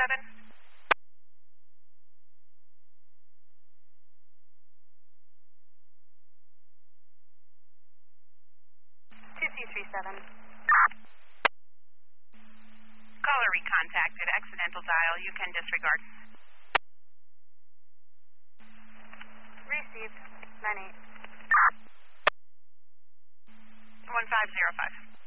2237. Caller recontacted. Accidental dial. You can disregard. Received. 98. 1505.